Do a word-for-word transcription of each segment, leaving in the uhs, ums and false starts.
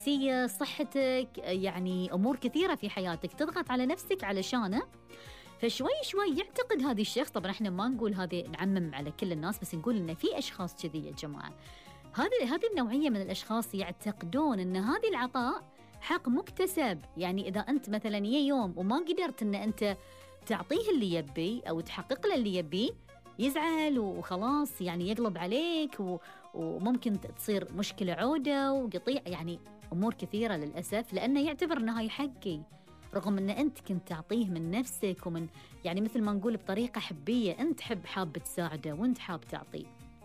صحتك، يعني أمور كثيرة في حياتك تضغط على نفسك علشانه. فشوي شوي يعتقد هذا الشخص، طبعا احنا ما نقول هذه نعمم على كل الناس، بس نقول إن في أشخاص كذي يا جماعة. هذه هذه النوعية من الأشخاص يعتقدون إن هذه العطاء حق مكتسب. يعني إذا أنت مثلا يا يوم وما قدرت إن أنت تعطيه اللي يبي أو تحقق له اللي يبي، يزعل وخلاص، يعني يقلب عليك و... وممكن تصير مشكلة عودة وقطيع، يعني أمور كثيرة للأسف، لأنه يعتبر أنه هاي حقي، رغم أن أنت كنت تعطيه من نفسك ومن، يعني مثل ما نقول بطريقة حبية، أنت حب حاب تساعده وأنت حاب تعطيه.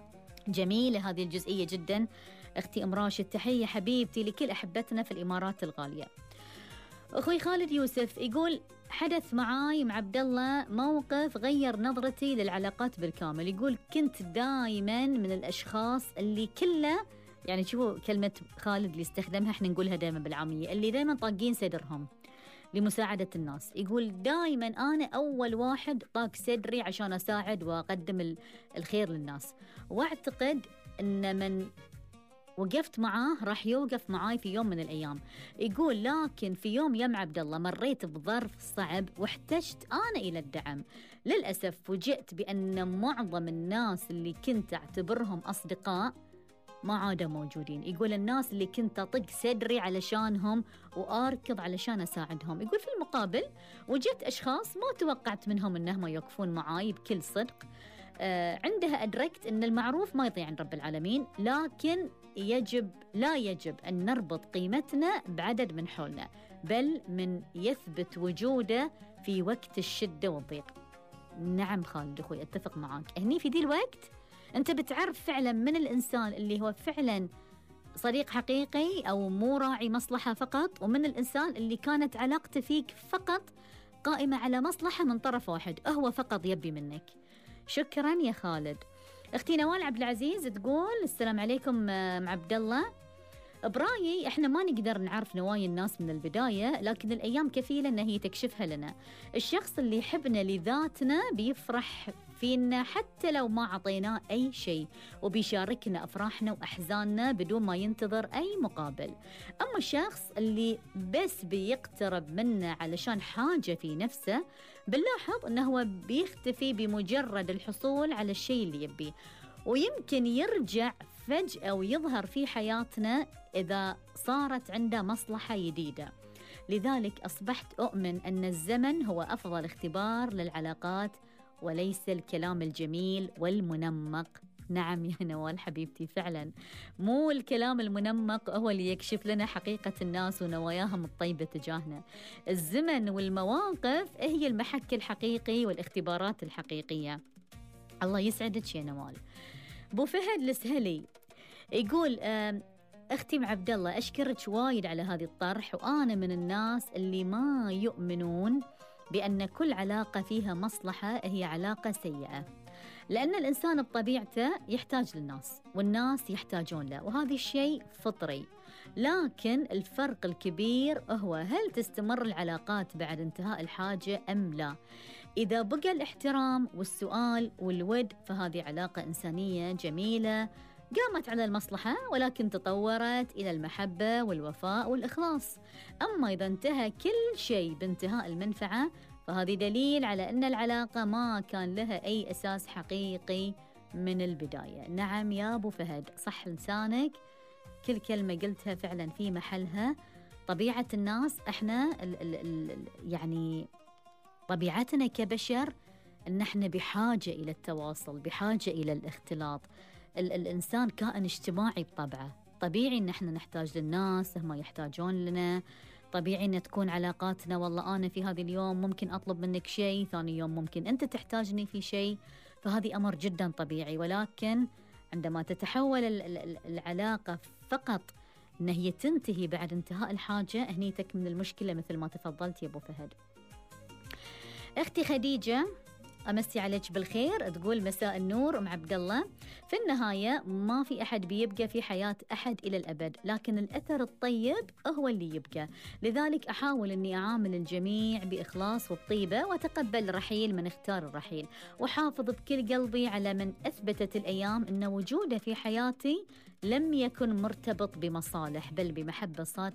جميلة هذه الجزئية جدا أختي أم راشد، تحية حبيبتي لكل أحبتنا في الإمارات الغالية. أخوي خالد يوسف يقول حدث معاي مع عبد الله موقف غير نظرتي للعلاقات بالكامل. يقول كنت دائما من الأشخاص اللي كله، يعني شوفوا كلمة خالد اللي استخدمها احنا نقولها دائما بالعامية، اللي دائما طاقين صدرهم لمساعدة الناس. يقول دائما أنا أول واحد طاق صدري عشان أساعد وأقدم الخير للناس، وأعتقد أن من وقفت معاه راح يوقف معاي في يوم من الأيام. يقول لكن في يوم يم عبد الله مريت بظرف صعب واحتجت أنا إلى الدعم. للأسف فوجئت بأن معظم الناس اللي كنت أعتبرهم أصدقاء ما عادوا موجودين. يقول الناس اللي كنت أطق صدري علشانهم وأركض علشان أساعدهم، يقول في المقابل وجدت أشخاص ما توقعت منهم أنهم يوقفون معاي بكل صدق. آه عندها أدركت أن المعروف ما يطيع عند رب العالمين، لكن يجب لا يجب أن نربط قيمتنا بعدد من حولنا، بل من يثبت وجوده في وقت الشدة والضيق. نعم خالد أخوي أتفق معاك. هني في دي الوقت أنت بتعرف فعلا من الإنسان اللي هو فعلا صديق حقيقي أو مو راعي مصلحة فقط، ومن الإنسان اللي كانت علاقته فيك فقط قائمة على مصلحة من طرف واحد، هو فقط يبي منك. شكرا يا خالد. اختي نوال عبد العزيز تقول السلام عليكم مع عبد الله، برأيي احنا ما نقدر نعرف نوايا الناس من البداية، لكن الأيام كفيلة أن هي تكشفها لنا. الشخص اللي يحبنا لذاتنا بيفرح فينا حتى لو ما عطيناه أي شيء، وبيشاركنا أفراحنا وأحزاننا بدون ما ينتظر أي مقابل. أما الشخص اللي بس بيقترب منا علشان حاجة في نفسه، بنلاحظ أنه هو بيختفي بمجرد الحصول على الشيء اللي يبيه، ويمكن يرجع فجأة ويظهر في حياتنا إذا صارت عنده مصلحة جديدة. لذلك أصبحت أؤمن أن الزمن هو أفضل اختبار للعلاقات وليس الكلام الجميل والمنمق. نعم يا نوال حبيبتي، فعلا مو الكلام المنمق هو اللي يكشف لنا حقيقة الناس ونواياهم الطيبة تجاهنا. الزمن والمواقف هي المحك الحقيقي والاختبارات الحقيقية. الله يسعدك يا نوال. بو فهد السهلي يقول أختي مع عبد الله أشكرك وايد على هذه الطرح، وأنا من الناس اللي ما يؤمنون بأن كل علاقة فيها مصلحة هي علاقة سيئة، لأن الإنسان بطبيعته يحتاج للناس والناس يحتاجون له، وهذا الشيء فطري. لكن الفرق الكبير هو هل تستمر العلاقات بعد انتهاء الحاجة أم لا. إذا بقى الاحترام والسؤال والود فهذه علاقة إنسانية جميلة قامت على المصلحة، ولكن تطورت إلى المحبة والوفاء والإخلاص. أما إذا انتهى كل شيء بانتهاء المنفعة فهذه دليل على أن العلاقة ما كان لها أي أساس حقيقي من البداية. نعم يا أبو فهد، صح لسانك، كل كلمة قلتها فعلا في محلها. طبيعة الناس احنا ال ال ال يعني طبيعتنا كبشر ان احنا بحاجة إلى التواصل، بحاجة إلى الاختلاط. ال الإنسان كائن اجتماعي بطبعه، طبيعي ان احنا نحتاج للناس، هم يحتاجون لنا. طبيعي ان تكون علاقاتنا والله انا في هذا اليوم ممكن اطلب منك شيء، ثاني يوم ممكن انت تحتاجني في شيء، فهذه امر جدا طبيعي. ولكن عندما تتحول العلاقة فقط ان هي تنتهي بعد انتهاء الحاجة، هني تكمن المشكلة مثل ما تفضلت يا ابو فهد. اختي خديجة أمسي عليك بالخير. تقول مساء النور أم عبد الله، في النهاية ما في أحد بيبقى في حياة أحد إلى الأبد، لكن الأثر الطيب هو اللي يبقى. لذلك أحاول أني أعامل الجميع بإخلاص وبطيبة، وأتقبل رحيل من اختار الرحيل، وحافظ بكل قلبي على من أثبتت الأيام أن وجوده في حياتي لم يكن مرتبط بمصالح، بل بمحبة صادقة